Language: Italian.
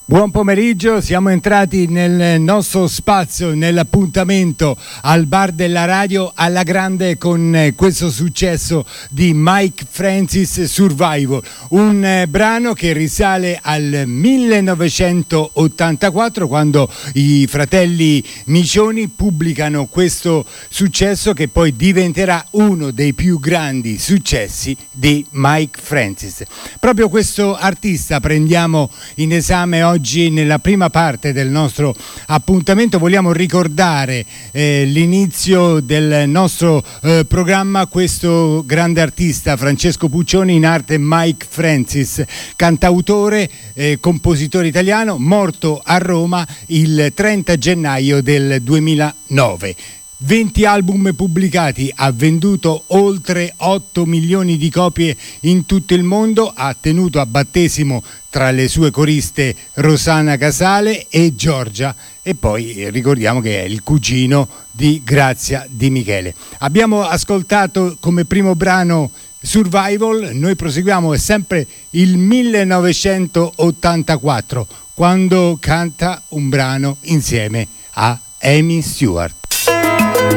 Buon pomeriggio, siamo entrati nel nostro spazio, nell'appuntamento al bar della radio alla grande con questo successo di Mike Francis, Survival, un brano che risale al 1984 quando i fratelli Micioni pubblicano questo successo che poi diventerà uno dei più grandi successi di Mike Francis. Proprio questo artista prendiamo in esame oggi nella prima parte del nostro appuntamento. Vogliamo ricordare l'inizio del nostro programma, questo grande artista Francesco Puccioni, in arte Mike Francis, cantautore, compositore italiano, morto a Roma il 30 gennaio del 2009. 20 album pubblicati, ha venduto oltre 8 milioni di copie in tutto il mondo, ha tenuto a battesimo tra le sue coriste Rosanna Casale e Giorgia, e poi ricordiamo che è il cugino di Grazia Di Michele. Abbiamo ascoltato come primo brano Survival, noi proseguiamo sempre il 1984 quando canta un brano insieme a Amy Stewart.